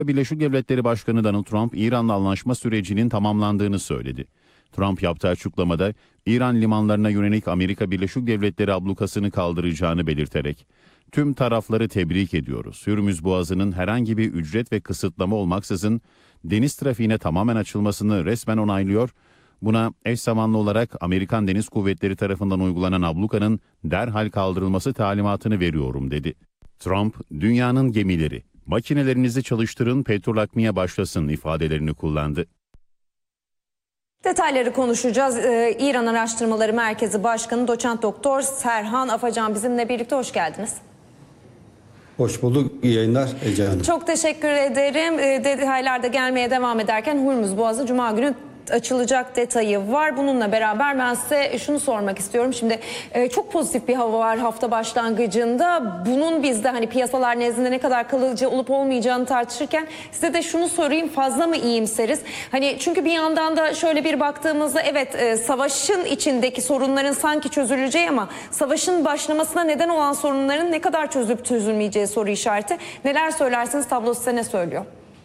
Birleşik Devletleri Başkanı Donald Trump, İran'la anlaşma sürecinin tamamlandığını söyledi. Trump yaptığı açıklamada, İran limanlarına yönelik Amerika Birleşik Devletleri ablukasını kaldıracağını belirterek, "Tüm tarafları tebrik ediyoruz. Hürmüz Boğazı'nın herhangi bir ücret ve kısıtlama olmaksızın deniz trafiğine tamamen açılmasını resmen onaylıyor. Buna eş zamanlı olarak Amerikan Deniz Kuvvetleri tarafından uygulanan ablukanın derhal kaldırılması talimatını veriyorum," dedi. Trump, "Dünyanın gemileri, makinelerinizi çalıştırın, petrol akmaya başlasın," ifadelerini kullandı. Detayları konuşacağız. İran Araştırmaları Merkezi Başkanı Doçent Doktor Serhan Afacan bizimle birlikte. Hoş geldiniz. Hoş bulduk. İyi yayınlar Ece Hanım. Çok teşekkür ederim. Detaylar da gelmeye devam ederken Hürmüz Boğazı Cuma günü açılacak detayı var. Bununla beraber ben size şunu sormak istiyorum. Şimdi çok pozitif bir hava var hafta başlangıcında. Bunun bizde hani piyasalar nezdinde ne kadar kalıcı olup olmayacağını tartışırken size de şunu sorayım, fazla mı iyimseriz? Hani çünkü bir yandan da şöyle bir baktığımızda evet savaşın içindeki sorunların sanki çözüleceği ama savaşın başlamasına neden olan sorunların ne kadar çözüp çözülmeyeceği soru işareti. Neler söylersiniz, tablo size ne söylüyor?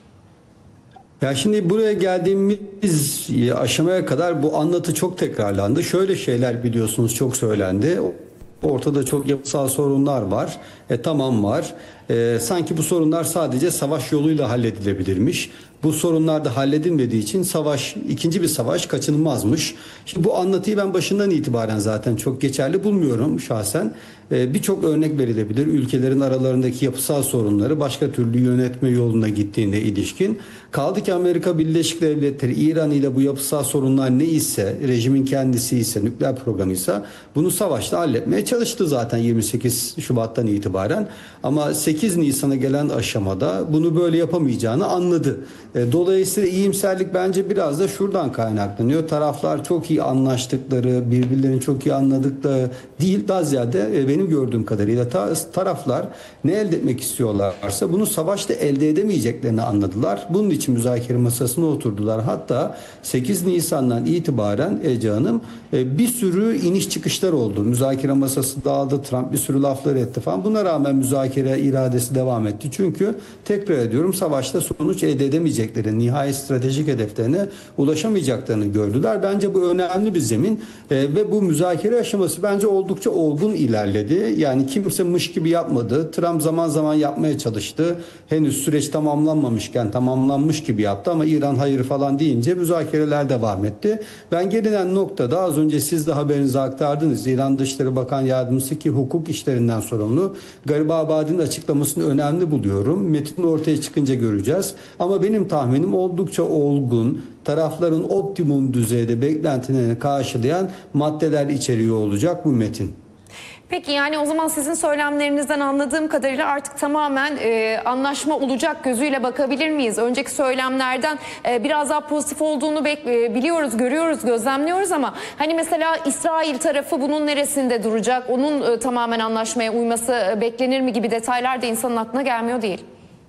Ya şimdi buraya geldiğimiz aşamaya kadar bu anlatı çok tekrarlandı. Şöyle şeyler biliyorsunuz çok söylendi. Ortada çok yapısal sorunlar var. Tamam var. Sanki bu sorunlar sadece savaş yoluyla halledilebilirmiş. Bu sorunlar da halledilmediği için ikinci bir savaş kaçınılmazmış. Şimdi bu anlatıyı ben başından itibaren zaten çok geçerli bulmuyorum şahsen. Birçok örnek verilebilir. Ülkelerin aralarındaki yapısal sorunları başka türlü yönetme yoluna gittiğine ilişkin. Kaldı ki Amerika Birleşik Devletleri İran ile bu yapısal sorunlar ne ise, rejimin kendisi ise, nükleer programı ise bunu savaşta halletmeye çalıştı zaten 28 Şubat'tan itibaren. Ama 8 Nisan'a gelen aşamada bunu böyle yapamayacağını anladı. Dolayısıyla iyimserlik bence biraz da şuradan kaynaklanıyor. Taraflar çok iyi anlaştıkları, birbirlerini çok iyi anladıkları değil. Daha ziyade benim gördüğüm kadarıyla taraflar ne elde etmek istiyorlarsa bunu savaşta elde edemeyeceklerini anladılar. Bunun için müzakere masasına oturdular. Hatta 8 Nisan'dan itibaren Ece Hanım bir sürü iniş çıkışlar oldu. Müzakere masası dağıldı, Trump bir sürü laflar etti falan. Buna rağmen müzakere iradesi devam etti. Çünkü tekrar ediyorum savaşta sonuç elde edemeyeceklerini, nihai stratejik hedeflerine ulaşamayacaklarını gördüler. Bence bu önemli bir zemin ve bu müzakere aşaması bence oldukça olgun ilerledi. Yani kimse mış gibi yapmadı. Trump zaman zaman yapmaya çalıştı. Henüz süreç tamamlanmamışken tamamlanmış gibi yaptı ama İran hayır falan deyince müzakereler devam etti. Ben gelinen noktada az önce siz de haberinizi aktardınız. İran Dışişleri Bakan Yardımcısı ki hukuk işlerinden sorumlu Garibabadi'nin açıklamasını önemli buluyorum. Metin ortaya çıkınca göreceğiz. Ama benim tahminim oldukça olgun, tarafların optimum düzeyde beklentilerini karşılayan maddeler içeriyor olacak bu metin. Peki yani o zaman sizin söylemlerinizden anladığım kadarıyla artık tamamen anlaşma olacak gözüyle bakabilir miyiz? Önceki söylemlerden biraz daha pozitif olduğunu biliyoruz, görüyoruz, gözlemliyoruz ama hani mesela İsrail tarafı bunun neresinde duracak? Onun tamamen anlaşmaya uyması beklenir mi gibi detaylar da insanın aklına gelmiyor değil.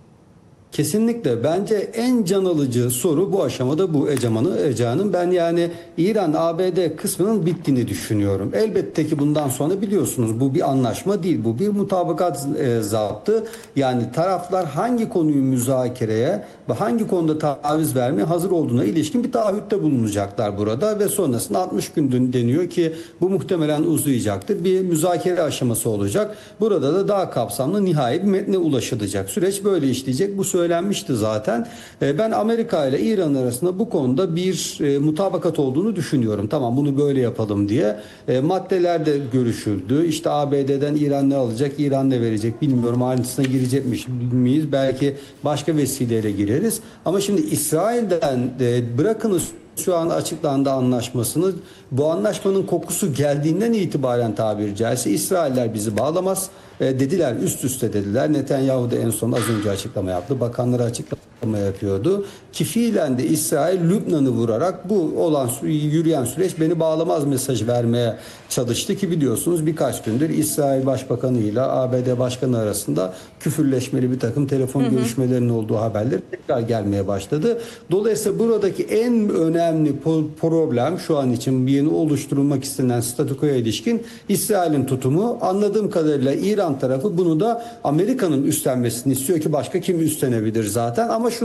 Kesinlikle bence en can alıcı soru bu aşamada bu Ece Hanım. Ben yani İran-ABD kısmının bittiğini düşünüyorum. Elbette ki bundan sonra biliyorsunuz bu bir anlaşma değil. Bu bir mutabakat zaptı. Yani taraflar hangi konuyu müzakereye ve hangi konuda taviz vermeye hazır olduğuna ilişkin bir taahhütte bulunacaklar burada ve sonrasında 60 gün deniyor ki bu muhtemelen uzayacaktır. Bir müzakere aşaması olacak. Burada da daha kapsamlı nihai bir metne ulaşılacak. Süreç böyle işleyecek. Bu söylenmişti zaten. Ben Amerika ile İran arasında bu konuda bir mutabakat olduğunu düşünüyorum. Tamam bunu böyle yapalım diye. Maddeler de görüşüldü. İşte ABD'den İran ne alacak, İran ne verecek bilmiyorum. Ayrıntısına girecek miyiz? Belki başka vesileyle gireriz. Ama şimdi İsrail'den bırakınız şu an açıklandı anlaşmasını. Bu anlaşmanın kokusu geldiğinden itibaren tabiri caizse İsrailler bizi bağlamaz dediler, üst üste dediler. Netanyahu da en son az önce açıklama yaptı. Bakanları açıklama yapıyordu. Ki fiilen de İsrail Lübnan'ı vurarak bu olan yürüyen süreç beni bağlamaz mesajı vermeye çalıştı ki biliyorsunuz birkaç gündür İsrail Başbakanı ile ABD Başkanı arasında küfürleşmeli bir takım telefon görüşmelerinin olduğu haberler tekrar gelmeye başladı. Dolayısıyla buradaki en önemli problem şu an için yeni oluşturulmak istenen statükoya ilişkin İsrail'in tutumu. Anladığım kadarıyla İran İran tarafı bunu da Amerika'nın üstlenmesini istiyor ki başka kim üstlenebilir zaten. Ama şunu